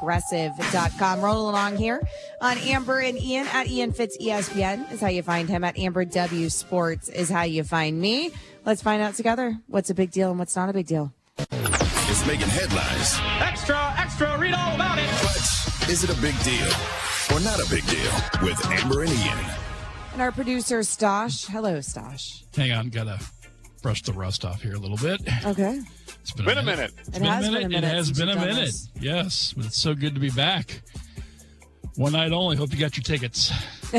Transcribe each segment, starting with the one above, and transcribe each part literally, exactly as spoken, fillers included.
progressive dot com. Rolling along here on Amber and Ian at Ian Fitz E S P N is how you find him. At Amber W Sports is how you find me. Let's find out together what's a big deal and what's not a big deal. It's making headlines. Extra, extra, read all about it. But is it a big deal or not a big deal with Amber and Ian? And our producer, Stosh. Hello, Stosh. Hang on, gotta brush the rust off here a little bit. Okay. It's been, been a a minute. minute. It's It been has a minute. been a minute It has since been a you've done minute. this. Yes, but it's so good to be back. One night only. Hope you got your tickets.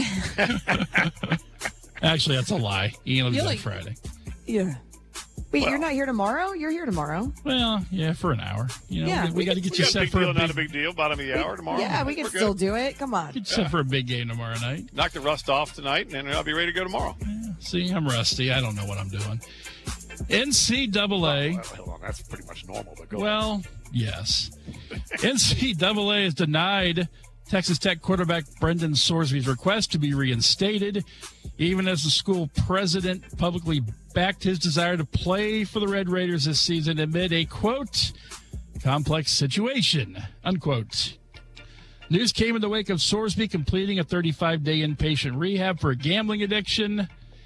Actually, that's a lie. Ian will be You back like- Friday. Yeah. Wait, Well- you're not here tomorrow? You're here tomorrow. Well, yeah, for an hour. You know, Yeah, we, we got to get We you got a set big for deal, a not a big, big deal. Bottom of the hour tomorrow. Yeah, we can We're good. still do it. Come on. get you set for a big game tomorrow night. Knock the rust off tonight, and then I'll be ready to go tomorrow. See, I'm rusty. I don't know what I'm doing. N C double A. Well, hold on, that's pretty much normal. But go Well, yes. N C double A has denied Texas Tech quarterback Brendan Sorsby's request to be reinstated, even as the school president publicly backed his desire to play for the Red Raiders this season amid a, quote, complex situation, unquote. News came in the wake of Sorsby completing a thirty-five day inpatient rehab for a gambling addiction.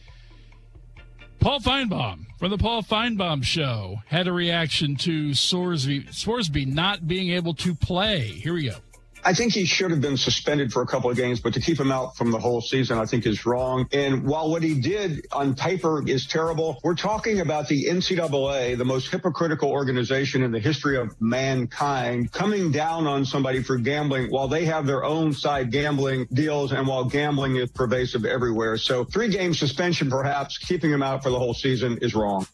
Paul Feinbaum from the Paul Feinbaum Show had a reaction to Sorsby, Sorsby not being able to play. Here we go. I think he should have been suspended for a couple of games, but to keep him out from the whole season, I think is wrong. And while what he did on paper is terrible, we're talking about the N C double A, the most hypocritical organization in the history of mankind, coming down on somebody for gambling while they have their own side gambling deals and while gambling is pervasive everywhere. So three game suspension, perhaps keeping him out for the whole season is wrong.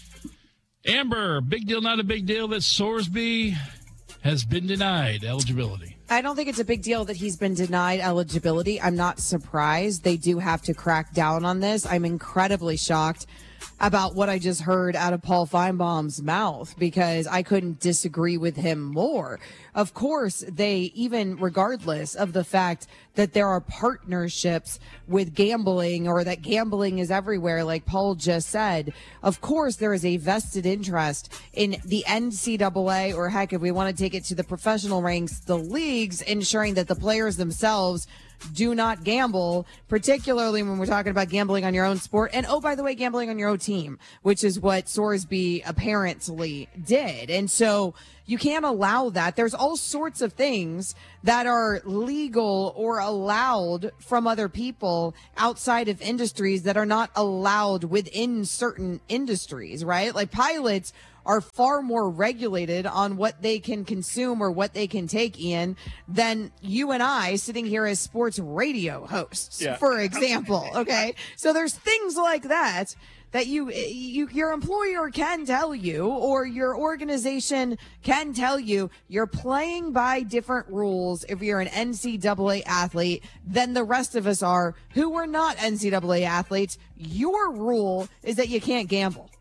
Amber, big deal, not a big deal that Sorsby has been denied eligibility. I don't think it's a big deal that he's been denied eligibility. I'm not surprised. They do have to crack down on this. I'm incredibly shocked about what I just heard out of Paul Feinbaum's mouth because I couldn't disagree with him more. Of course, they, even regardless of the fact that there are partnerships with gambling or that gambling is everywhere, like Paul just said, of course there is a vested interest in the N C double A, or heck, if we want to take it to the professional ranks, the leagues, ensuring that the players themselves do not gamble, particularly when we're talking about gambling on your own sport. And oh, by the way, gambling on your own team, which is what Sorsby apparently did. And so you can't allow that. There's all sorts of things that are legal or allowed from other people outside of industries that are not allowed within certain industries, right? Like pilots are far more regulated on what they can consume or what they can take, Ian, than you and I sitting here as sports radio hosts, Yeah. for example. Okay. So there's things like that that you, you, your employer can tell you, or your organization can tell you, you're playing by different rules if you're an N C double A athlete than the rest of us are who are not N C double A athletes. Your rule is that you can't gamble.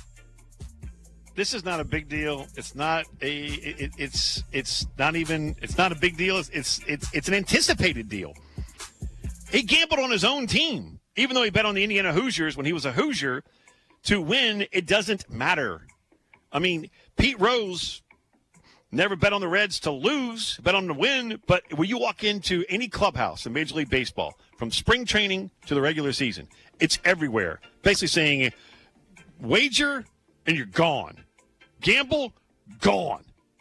This is not a big deal. It's not a. It, it's it's not even. It's not a big deal. It's, it's it's it's an anticipated deal. He gambled on his own team, even though he bet on the Indiana Hoosiers when he was a Hoosier to win. It doesn't matter. I mean, Pete Rose never bet on the Reds to lose, bet on them to win. But when you walk into any clubhouse in Major League Baseball, from spring training to the regular season, it's everywhere. Basically saying, wager and you're gone. Gamble, gone.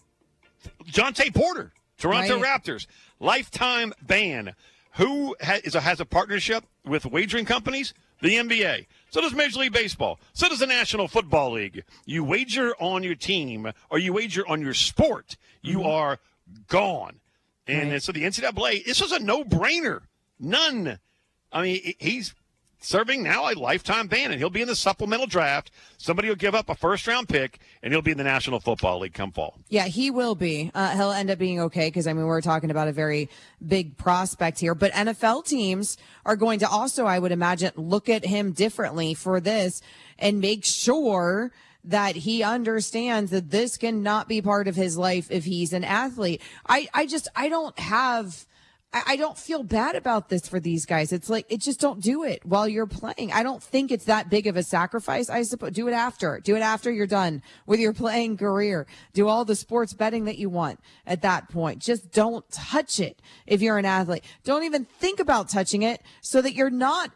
Jonte Porter, Toronto Right. Raptors, lifetime ban. Who ha- is a, has a partnership with wagering companies? The N B A. So does Major League Baseball. So does the National Football League. You wager on your team or you wager on your sport, you Mm-hmm. are gone. And Right. so the N C double A, this was a no-brainer. None. I mean, he- he's serving now a lifetime ban, and he'll be in the supplemental draft. Somebody will give up a first-round pick, and he'll be in the National Football League come fall. Yeah, he will be. Uh, he'll end up being okay because, I mean, we're talking about a very big prospect here. But N F L teams are going to also, I would imagine, look at him differently for this and make sure that he understands that this cannot be part of his life if he's an athlete. I, I just, I don't have... I, I don't feel bad about this for these guys. It's like, it just don't do it while you're playing. I don't think it's that big of a sacrifice. I suppose do it after. Do it after you're done with your playing career. Do all the sports betting that you want at that point. Just don't touch it if you're an athlete. Don't even think about touching it so that you're not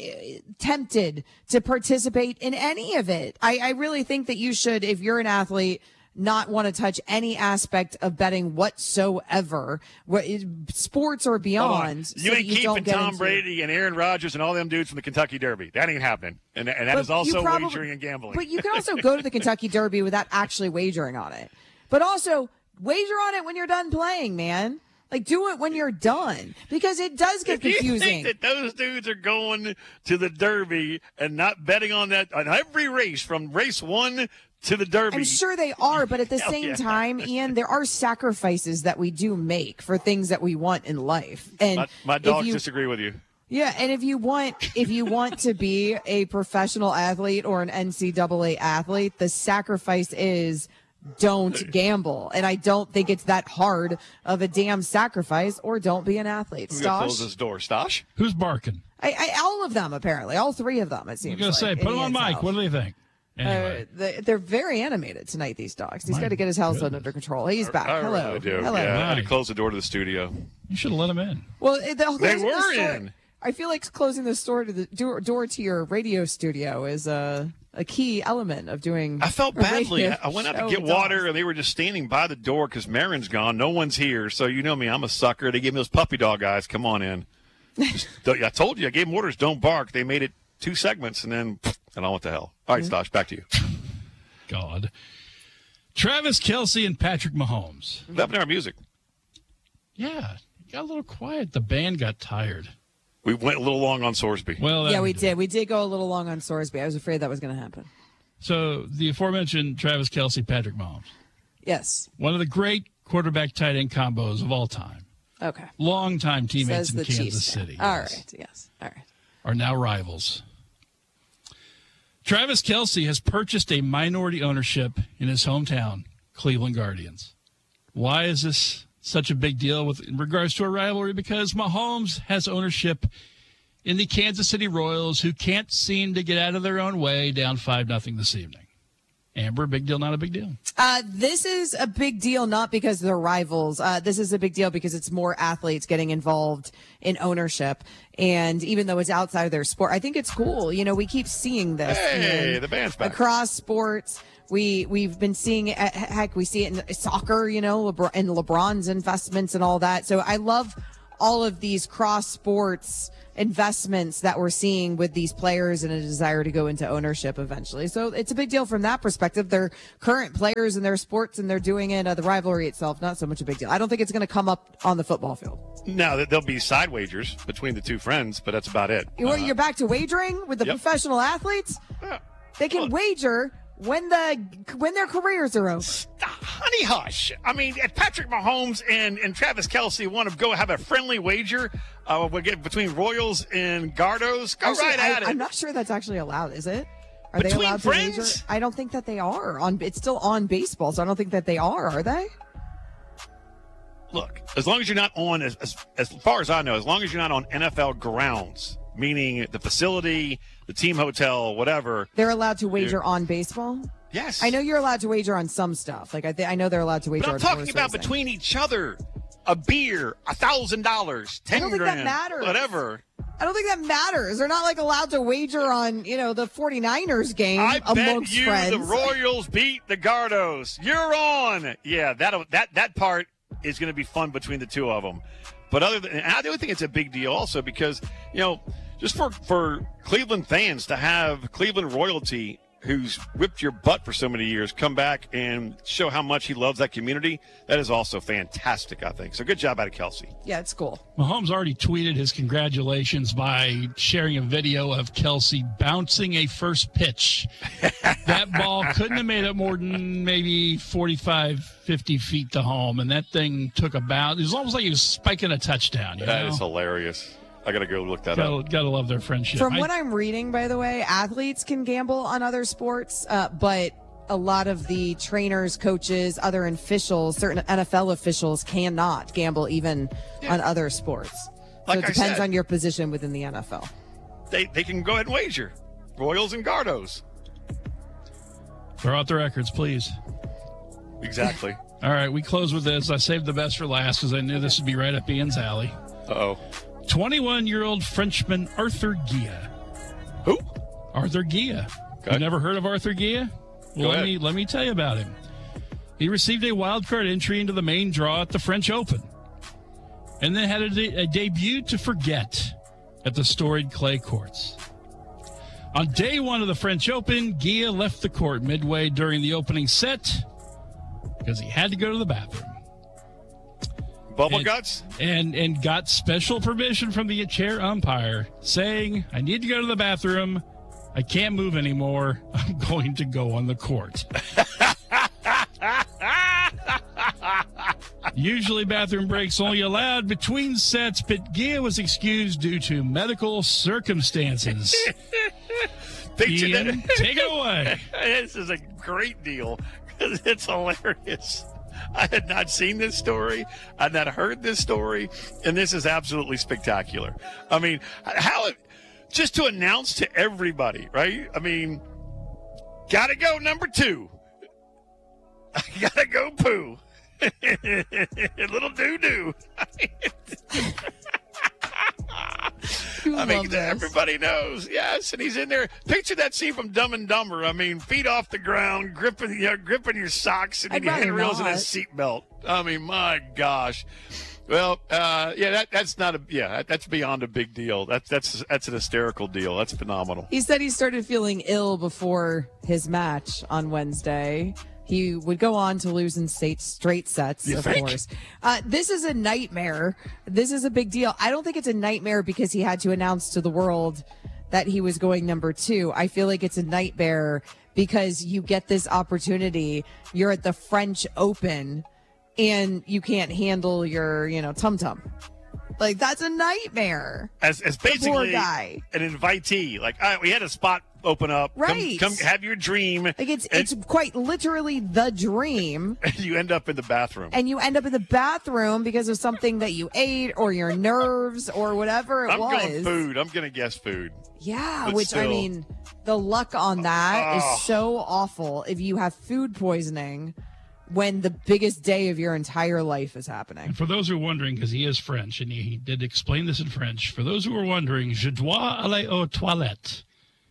tempted to participate in any of it. I, I really think that you should, if you're an athlete, not want to touch any aspect of betting whatsoever, what sports or beyond. So you ain't that you keeping don't get Tom into- Brady and Aaron Rodgers and all them dudes from the Kentucky Derby. That ain't happening. And, and that But is also you probably- wagering and gambling. But you can also go to the Kentucky Derby without actually wagering on it. But also wager on it when you're done playing, man. Like, do it when you're done, because it does get If you confusing. think that those dudes are going to the Derby and not betting on that on every race from race one to the Derby. I'm sure they are, but at the Hell same yeah. time, Ian, there are sacrifices that we do make for things that we want in life. And My, my if dogs you- disagree with you. Yeah, and if you want if you want to be a professional athlete or an N C double A athlete, the sacrifice is don't gamble. And I don't think it's that hard of a damn sacrifice, or don't be an athlete. Who's gonna close Stosh? this door? Stosh? Who's barking? I, I, all of them, apparently. All three of them, it seems I'm going to say, like, put in them on Ian's mic. house. What do they think? Anyway. Uh, they, they're very animated tonight, these dogs. He's My got to get his household goodness. under control. He's back. I Hello. really do. Hello. Yeah, I had to Right. close the door to the studio. You should have let them in. Well, it- the, They closing the were store- in. I feel like closing the store to the door, door to your radio studio is a a key element of doing. I felt a badly. radio I went out to show get with water, dogs. and they were just standing by the door because Marin's gone. No one's here. So you know me. I'm a sucker. They gave me those puppy dog guys. Come on in. Just, I told you. I gave them orders. Don't bark. They made it two segments, and then and I went to hell. All right, Stosh, back to you. God. Travis Kelce and Patrick Mahomes. What happened to our music? Yeah, it got a little quiet. The band got tired. We went a little long on Sorsby. Well, Yeah, that- we did. We did go a little long on Sorsby. I was afraid that was going to happen. So the aforementioned Travis Kelce, Patrick Mahomes, Yes. one of the great quarterback tight end combos of all time. Okay. Longtime teammates Says in the Kansas Chiefs. fan. City. All yes, right. Yes. All right. Are now rivals. Travis Kelce has purchased a minority ownership in his hometown, Cleveland Guardians. Why is this such a big deal with in regards to a rivalry? Because Mahomes has ownership in the Kansas City Royals, who can't seem to get out of their own way, down five nothing this evening. Amber, big deal, not a big deal? Uh, this is a big deal, not because they're rivals. Uh, this is a big deal because it's more athletes getting involved in ownership. And even though it's outside of their sport, I think it's cool. You know, we keep seeing this. Hey, in- the band's back. across sports. We we've been seeing it. Heck, we see it in soccer. You know, LeBron, and LeBron's investments and all that. So I love all of these cross sports investments that we're seeing with these players and a desire to go into ownership eventually. So it's a big deal from that perspective. They're current players in their sports and they're doing it. Uh, the rivalry itself, not so much a big deal. I don't think it's going to come up on the football field. Now, there'll be side wagers between the two friends, but that's about it. You're, you're back to wagering with the Yep. professional athletes. Yeah. They can Well- wager when the when their careers are over. Honey hush. I mean, if Patrick Mahomes and, and Travis Kelce want to go have a friendly wager uh, we'll get between Royals and Gardos, go Actually, right I, at it. I'm not sure that's actually allowed, is it? Are they Between allowed friends? to wager? I don't think that they are. On it's still on baseball, so I don't think that they are. Are they? Look, as long as you're not on, as, as, as far as I know, as long as you're not on N F L grounds, meaning the facility, the team hotel, whatever. They're allowed to wager on baseball. Yes. I know you're allowed to wager on some stuff. Like I, th- I know they're allowed to wager. But I'm on talking horse about racing. between each other. A beer, a thousand dollars, ten don't think that grand, matters. whatever. I don't think that matters. They're not like allowed to wager on, you know, the 49ers game I bet amongst you friends. the Royals beat the Gardos. You're on. Yeah, that that that part is going to be fun between the two of them. But other than, and I do think it's a big deal also because, you know, just for for Cleveland fans to have Cleveland royalty who's whipped your butt for so many years come back and show how much he loves that community, that is also fantastic, I think. So good job out of Kelce. Yeah, it's cool. Mahomes already tweeted his congratulations by sharing a video of Kelce bouncing a first pitch. That ball couldn't have made it more than maybe forty-five, fifty feet to home, and that thing took a bounce. It was almost like he was spiking a touchdown. You That know? is hilarious. I got to go look that up. Gotta, gotta love their friendship. From I- what I'm reading, by the way, athletes can gamble on other sports, uh, but a lot of the trainers, coaches, other officials, certain N F L officials cannot gamble even yeah. on other sports. Like so it I depends said, on your position within the N F L. They they can go ahead and wager. Royals and Gardos. Throw out the records, please. Exactly. All right, we close with this. I saved the best for last because I knew this would be right up Ian's alley. Uh-oh. twenty-one-year-old Frenchman Arthur Gia. Who? Arthur Gia. Okay. You never heard of Arthur Gia? Well, let me, let me tell you about him. He received a wild card entry into the main draw at the French Open and then had a, de- a debut to forget at the storied clay courts. On day one of the French Open, Gia left the court midway during the opening set because he had to go to the bathroom. Bubble and, guts? And and got special permission from the chair umpire saying, I need to go to the bathroom. I can't move anymore. I'm going to go on the court. Usually bathroom breaks only allowed between sets, but Gia was excused due to medical circumstances. Ian, take it away. This is a great deal because it's hilarious. I had not seen this story. I had not heard this story, and this is absolutely spectacular. I mean, how it, just to announce to everybody, right? I mean, gotta go number two. I gotta go poo. Little doo-doo. I mean, everybody knows. Yes, and he's in there. Picture that scene from Dumb and Dumber. I mean, feet off the ground, gripping, you know, gripping your socks and your handrails and his seatbelt. I mean, my gosh. Well, uh, yeah, that, that's not a yeah, that's beyond a big deal. That's that's that's an hysterical deal. That's phenomenal. He said he started feeling ill before his match on Wednesday. He would go on to lose in state, straight sets, you of think? course. Uh, this is a nightmare. This is a big deal. I don't think it's a nightmare because he had to announce to the world that he was going number two. I feel like it's a nightmare because you get this opportunity. You're at the French Open and you can't handle your, you know, tum-tum. Like, that's a nightmare. As, as basically poor guy. An invitee. Like, all right, we had a spot open up. Right. Come, come have your dream. Like, it's and, it's quite literally the dream. And you end up in the bathroom. And you end up in the bathroom because of something that you ate or your nerves or whatever it I'm was. I'm going food. I'm going to guess food. Yeah, But which, still. I mean, the luck on that Oh. is so awful if you have food poisoning when the biggest day of your entire life is happening. And for those who are wondering, because he is French, and he, he did explain this in French, for those who are wondering, je dois aller aux toilettes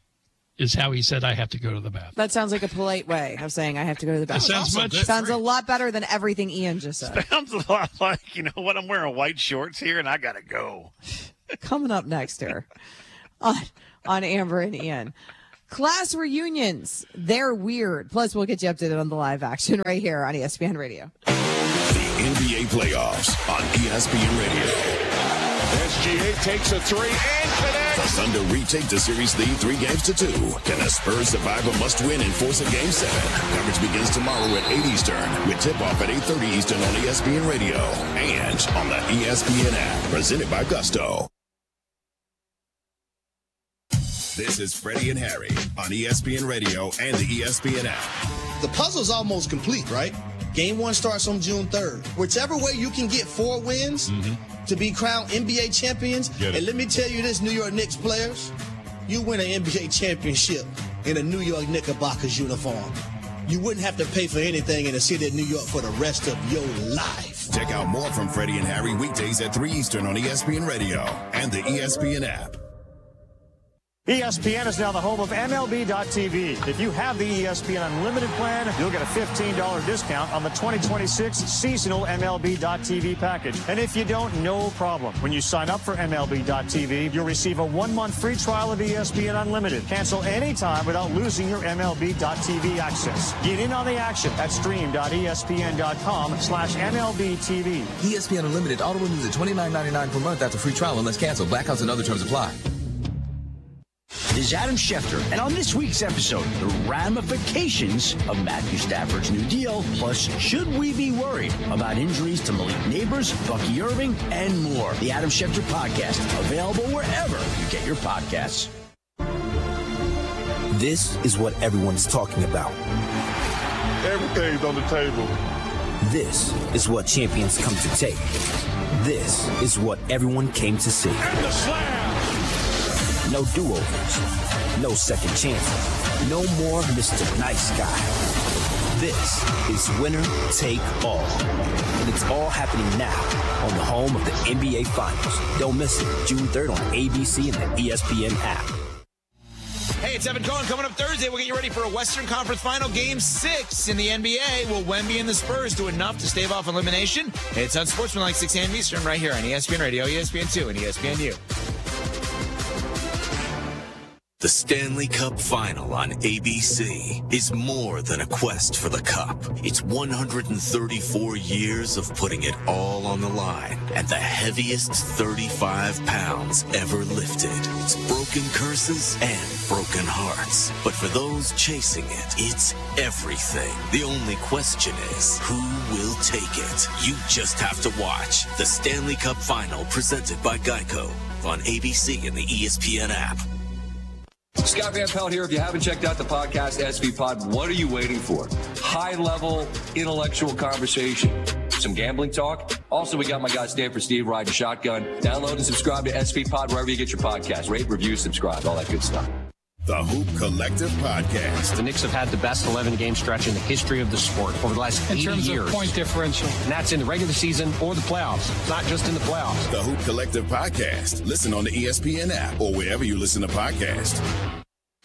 is how he said, I have to go to the bathroom. That sounds like a polite way of saying I have to go to the That bathroom. sounds much. Sounds a lot better than everything Ian just said. Sounds a lot like, you know what, I'm wearing white shorts here and I got to go. Coming up next here on, on Amber and Ian. Class reunions, they're weird. Plus, we'll get you updated on the live action right here on E S P N Radio. The N B A playoffs on E S P N Radio. S G A takes a three and connects. The Thunder retake the series lead three games to two. Can the Spurs survive a must-win and force a game seven? Coverage begins tomorrow at eight Eastern with tip-off at eight thirty Eastern on E S P N Radio and on the E S P N app. Presented by Gusto. This is Freddie and Harry on E S P N Radio and the E S P N app. The puzzle's almost complete, right? Game one starts on June third. Whichever way you can get four wins mm-hmm. to be crowned N B A champions, and let me tell you this, New York Knicks players, you win an N B A championship in a New York Knickerbockers uniform. You wouldn't have to pay for anything in the city of New York for the rest of your life. Check out more from Freddie and Harry weekdays at three Eastern on E S P N Radio and the E S P N app. E S P N is now the home of M L B dot T V. If you have the E S P N Unlimited plan, you'll get a fifteen dollars discount on the twenty twenty-six seasonal M L B dot T V package. And if you don't, no problem. When you sign up for M L B dot T V, you'll receive a one-month free trial of E S P N Unlimited. Cancel anytime without losing your M L B dot T V access. Get in on the action at stream dot E S P N dot com slash M L B T V. E S P N Unlimited auto renews at twenty-nine ninety-nine per month after free trial unless canceled. Blackouts and other terms apply. This is Adam Schefter, and on this week's episode, the ramifications of Matthew Stafford's new deal, plus should we be worried about injuries to Malik Neighbors, Bucky Irving, and more. The Adam Schefter Podcast, available wherever you get your podcasts. This is what everyone's talking about. Everything's on the table. This is what champions come to take. This is what everyone came to see. And the slam! No do-overs. No second chances. No more Mister Nice Guy. This is winner take all. And it's all happening now on the home of the N B A Finals. Don't miss it. June third on A B C and the E S P N app. Hey, it's Evan Cohen. Coming up Thursday, we'll get you ready for a Western Conference Final Game six in the N B A. Will Wemby and the Spurs do enough to stave off elimination? It's on Sportsmanlike, six a.m. Eastern, right here on E S P N Radio, E S P N two, and E S P N U. The Stanley Cup Final on A B C is more than a quest for the cup. It's one hundred thirty-four years of putting it all on the line and the heaviest thirty-five pounds ever lifted. It's broken curses and broken hearts. But for those chasing it, it's everything. The only question is, who will take it? You just have to watch the Stanley Cup Final presented by Geico on A B C and the E S P N app. Scott Van Pelt here. If you haven't checked out the podcast, S V Pod, what are you waiting for? High-level, intellectual conversation. Some gambling talk. Also, we got my guy Stanford Steve riding shotgun. Download and subscribe to S V Pod wherever you get your podcast. Rate, review, subscribe, all that good stuff. The Hoop Collective Podcast. The Knicks have had the best eleven-game stretch in the history of the sport over the last in eighty terms years. Of point differential. And that's in the regular season or the playoffs. It's not just in the playoffs. The Hoop Collective Podcast. Listen on the E S P N app or wherever you listen to podcasts.